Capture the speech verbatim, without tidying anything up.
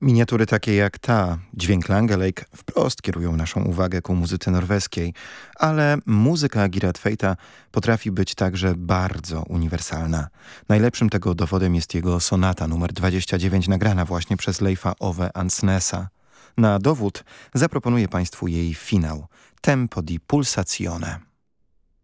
Miniatury takie jak ta, dźwięk Langelake, wprost kierują naszą uwagę ku muzyce norweskiej, ale muzyka Girat Feita potrafi być także bardzo uniwersalna. Najlepszym tego dowodem jest jego sonata numer dwadzieścia dziewięć, nagrana właśnie przez Leifa Ove Ansnesa. Na dowód zaproponuję Państwu jej finał, Tempo di Pulsazione.